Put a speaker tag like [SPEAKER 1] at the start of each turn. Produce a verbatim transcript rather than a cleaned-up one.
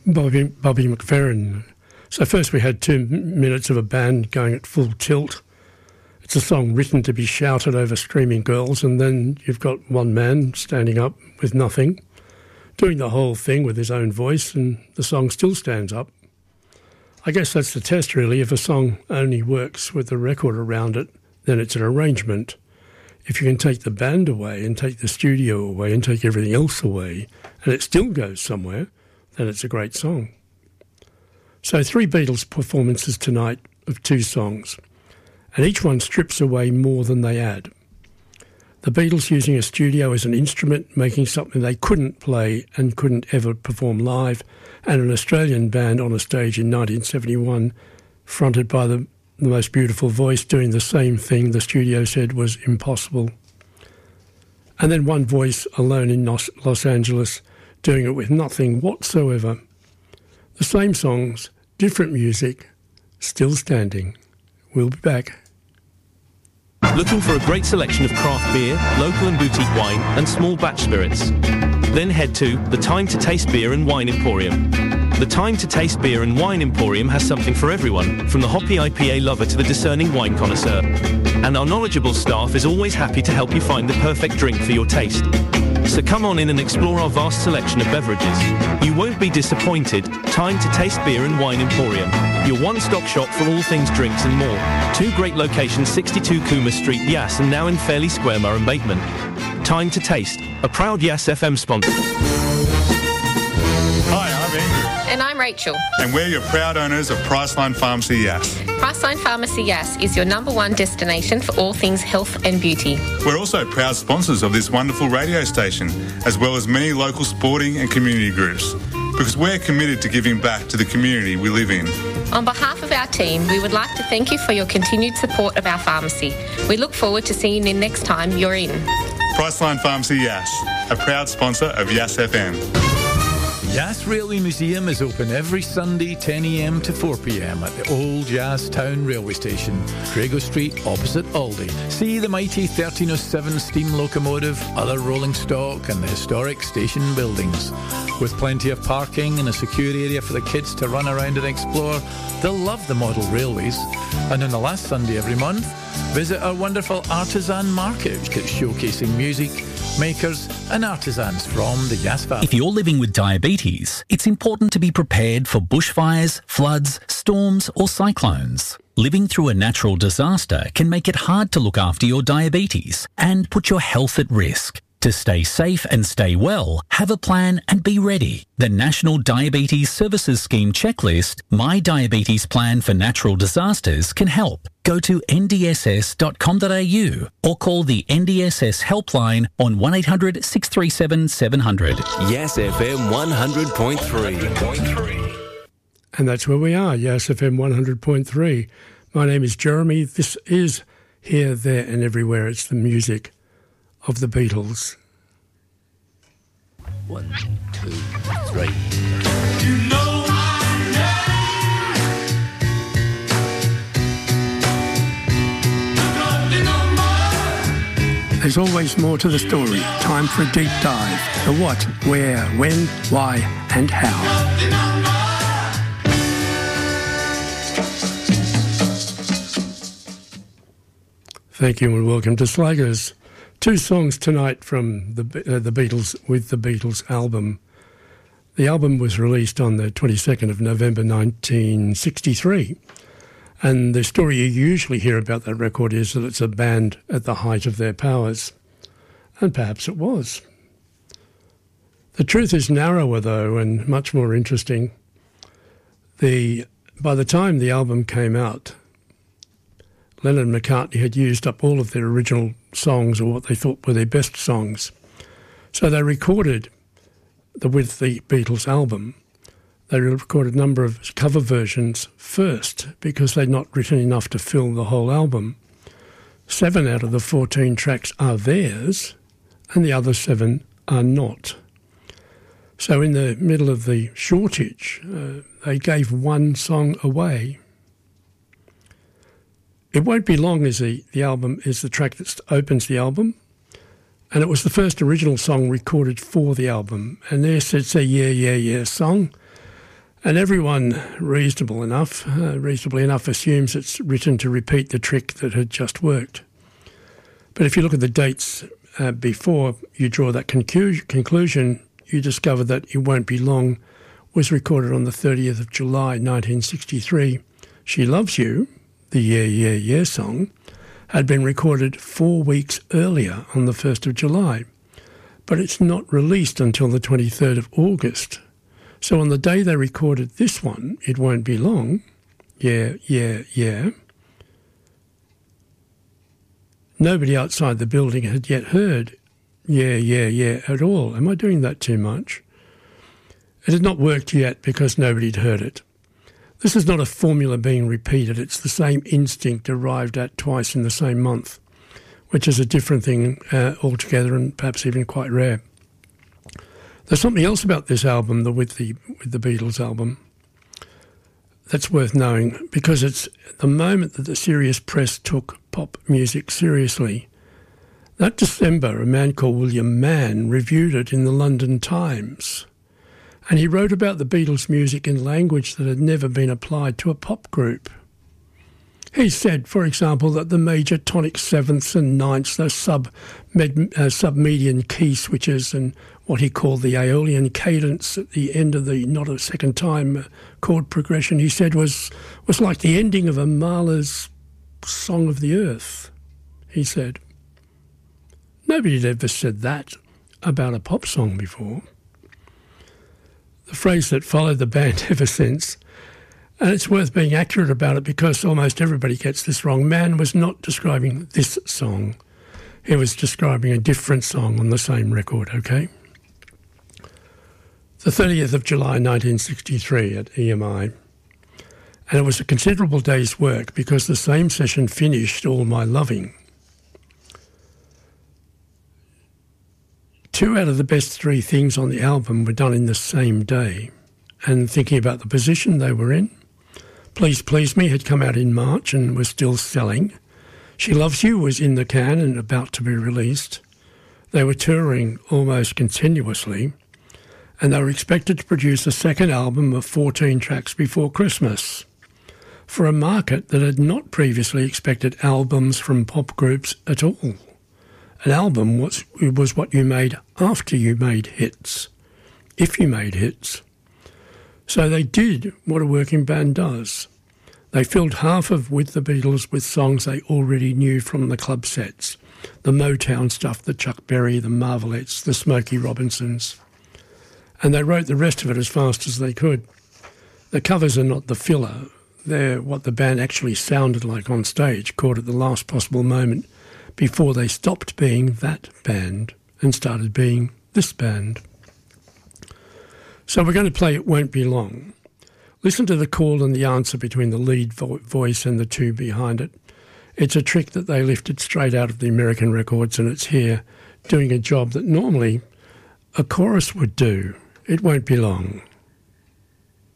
[SPEAKER 1] Bobby, Bobby McFerrin. So first we had two minutes of a band going at full tilt. It's a song written to be shouted over screaming girls, and then you've got one man standing up with nothing, doing the whole thing with his own voice, and the song still stands up. I guess that's the test, really. If a song only works with the record around it, then it's an arrangement. If you can take the band away and take the studio away and take everything else away, and it still goes somewhere, then it's a great song. So three Beatles performances tonight of two songs, and each one strips away more than they add. The Beatles using a studio as an instrument, making something they couldn't play and couldn't ever perform live, and an Australian band on a stage in nineteen seventy-one, fronted by the, the most beautiful voice, doing the same thing the studio said was impossible. And then one voice alone in Los, Los Angeles, doing it with nothing whatsoever. The same songs, different music, still standing. We'll be back.
[SPEAKER 2] Looking for a great selection of craft beer, local and boutique wine, and small batch spirits? Then head to the Time to Taste Beer and Wine Emporium. The Time to Taste Beer and Wine Emporium has something for everyone, from the hoppy I P A lover to the discerning wine connoisseur. And our knowledgeable staff is always happy to help you find the perfect drink for your taste. So come on in and explore our vast selection of beverages. You won't be disappointed. Time to Taste Beer and Wine Emporium, your one-stop shop for all things drinks and more. Two great locations, sixty-two Coomer Street, Yass, and now in Fairley Square, Murray Bateman. Time to Taste, a proud Yass F M sponsor.
[SPEAKER 3] Hi, I'm Andrew.
[SPEAKER 4] And I'm Rachel.
[SPEAKER 3] And we're your proud owners of Priceline Pharmacy Yass.
[SPEAKER 4] Priceline Pharmacy Yass is your number one destination for all things health and beauty.
[SPEAKER 3] We're also proud sponsors of this wonderful radio station, as well as many local sporting and community groups, because we're committed to giving back to the community we live in.
[SPEAKER 4] On behalf of our team, we would like to thank you for your continued support of our pharmacy. We look forward to seeing you next time you're in.
[SPEAKER 3] Priceline Pharmacy Yass, a proud sponsor of Yass F M.
[SPEAKER 5] Yass Railway Museum is open every Sunday ten a m to four p m at the old Yass Town Railway Station, Crago Street, opposite Aldi. See the mighty thirteen oh seven steam locomotive, other rolling stock and the historic station buildings. With plenty of parking and a secure area for the kids to run around and explore, they'll love the model railways. And on the last Sunday every month, visit our wonderful artisan market, which is showcasing music, makers and artisans from the Yass Valley.
[SPEAKER 6] If you're living with diabetes, it's important to be prepared for bushfires, floods, storms or cyclones. Living through a natural disaster can make it hard to look after your diabetes and put your health at risk. To stay safe and stay well, have a plan and be ready. The National Diabetes Services Scheme checklist, My Diabetes Plan for Natural Disasters, can help. Go to n d s s dot com dot a u or call the N D S S helpline on one eight hundred six three seven seven hundred.
[SPEAKER 7] Yass F M one hundred point three.
[SPEAKER 1] And that's where we are, Yass F M one hundred point three. My name is Jeremy. This is Here, There and Everywhere. It's the music of the Beatles.
[SPEAKER 7] One, two, three.
[SPEAKER 8] You know I know.
[SPEAKER 1] There's always more to the story. Time for a deep dive. The what, where, when, why and how. Thank you and welcome to Slaggers. Two songs tonight from the uh, the Beatles with the Beatles album. The album was released on the twenty-second of November nineteen sixty-three. And the story you usually hear about that record is that it's a band at the height of their powers. And perhaps it was. The truth is narrower, though, and much more interesting. The by the time the album came out, Lennon and McCartney had used up all of their original songs, or what they thought were their best songs. So they recorded the With the Beatles album. They recorded a number of cover versions first because they'd not written enough to fill the whole album. Seven out of the fourteen tracks are theirs, and the other seven are not. So in the middle of the shortage, uh, they gave one song away. It Won't Be Long is the, the album is the track that opens the album, and it was the first original song recorded for the album. And there's it's a Yeah, Yeah, Yeah song. And everyone reasonable enough, uh, reasonably enough assumes it's written to repeat the trick that had just worked. But if you look at the dates uh, before you draw that conclu- conclusion, you discover that It Won't Be Long was recorded on the thirtieth of July nineteen sixty-three. She Loves You, the Yeah, Yeah, Yeah song, had been recorded four weeks earlier on the first of July, but it's not released until the twenty-third of August. So on the day they recorded this one, It Won't Be Long, Yeah, Yeah, Yeah, nobody outside the building had yet heard Yeah, Yeah, Yeah at all. Am I doing that too much? It had not worked yet because nobody had heard it. This is not a formula being repeated. It's the same instinct arrived at twice in the same month, which is a different thing uh, altogether and perhaps even quite rare. There's something else about this album, the with the with the Beatles album, that's worth knowing, because it's the moment that the serious press took pop music seriously. That December, a man called William Mann reviewed it in the London Times. And he wrote about the Beatles' music in language that had never been applied to a pop group. He said, for example, that the major tonic sevenths and ninths, those sub med, uh, sub-median key switches and what he called the Aeolian cadence at the end of the not a second time chord progression, he said was, was like the ending of a Mahler's Song of the Earth, he said. Nobody had ever said that about a pop song before. The phrase that followed the band ever since, and it's worth being accurate about it because almost everybody gets this wrong. Mann was not describing this song. He was describing a different song on the same record, okay? The thirtieth of July nineteen sixty-three at E M I. And it was a considerable day's work because the same session finished All My Loving. Two out of the best three things on the album were done in the same day. And thinking about the position they were in, Please Please Me had come out in March and was still selling. She Loves You was in the can and about to be released. They were touring almost continuously, and they were expected to produce a second album of fourteen tracks before Christmas, for a market that had not previously expected albums from pop groups at all. An album was, was what you made after you made hits, if you made hits. So they did what a working band does. They filled half of With the Beatles with songs they already knew from the club sets, the Motown stuff, the Chuck Berry, the Marvelettes, the Smokey Robinsons. And they wrote the rest of it as fast as they could. The covers are not the filler. They're what the band actually sounded like on stage, caught at the last possible moment before they stopped being that band and started being this band. So we're going to play It Won't Be Long. Listen to the call and the answer between the lead vo- voice and the two behind it. It's a trick that they lifted straight out of the American records, and it's here doing a job that normally a chorus would do. It won't be long.